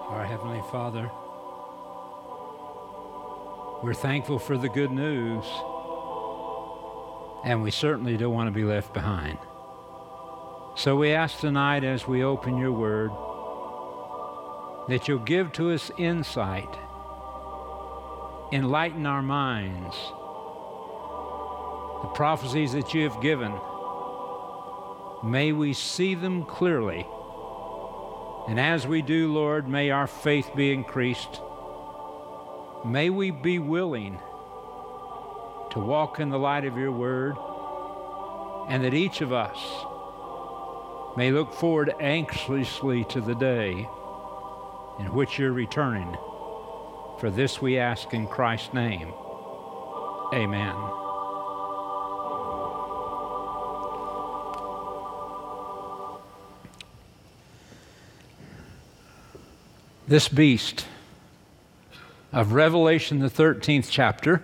Our Heavenly Father, we're thankful for the good news, and we certainly don't want to be left behind. So we ask tonight as we open your word that you'll give to us insight, enlighten our minds, the prophecies that you have given. May we see them clearly. And as we do, Lord, may our faith be increased. May we be willing to walk in the light of your word, and that each of us may look forward anxiously to the day in which you're returning. For this we ask in Christ's name. Amen. This beast of Revelation, the 13th chapter,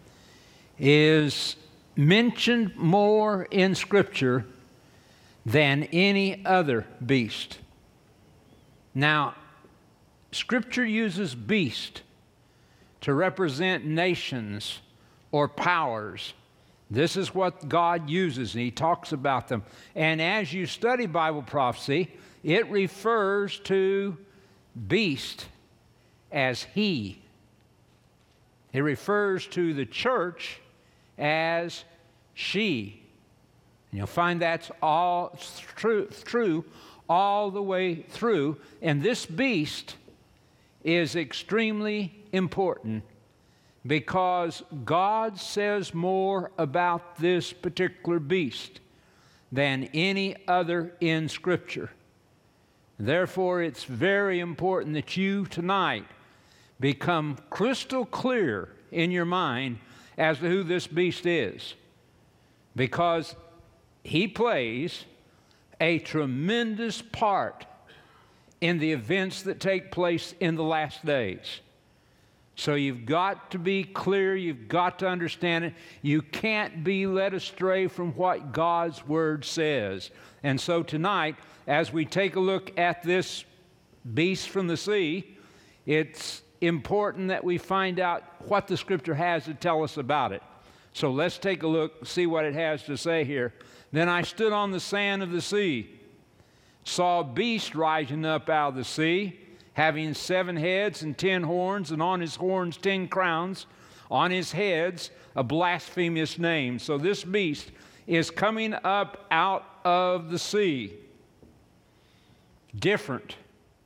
is mentioned more in Scripture than any other beast. Now, Scripture uses beast to represent nations or powers. This is what God uses, and He talks about them. And as you study Bible prophecy, it refers to beast as he. It refers to the church as she. And you'll find that's all true all the way through. And this beast is extremely important because God says more about this particular beast than any other in Scripture. Therefore, it's very important that you tonight become crystal clear in your mind as to who this beast is, because he plays a tremendous part in the events that take place in the last days. So you've got to be clear, you've got to understand it. You can't be led astray from what God's Word says. And so tonight, as we take a look at this beast from the sea, it's important that we find out what the Scripture has to tell us about it. So let's take a look, see what it has to say here. Then I stood on the sand of the sea, saw a beast rising up out of the sea, having 7 heads and 10 horns, and on his horns 10 crowns, on his heads a blasphemous name. So this beast is coming up out of the sea. Different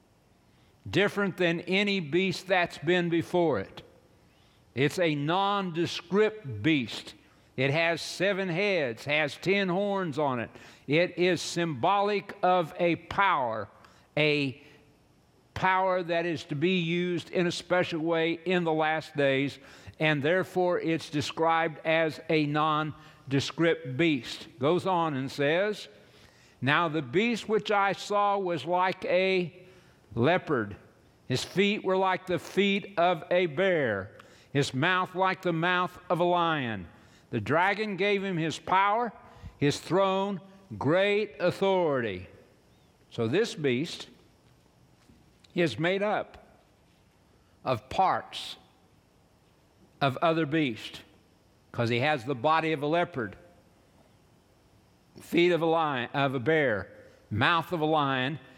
than any beast that's been before it. It's a nondescript beast. It has 7 heads, has 10 horns on it. It is symbolic of a power that is to be used in a special way in the last days, and therefore it's described as a nondescript beast. Goes on and says, now the beast which I saw was like a leopard. His feet were like the feet of a bear. His mouth like the mouth of a lion. The dragon gave him his power, his throne, great authority. So this beast is made up of parts of other beasts, because he has the body of a leopard, feet of a lion, of a bear, mouth of a lion,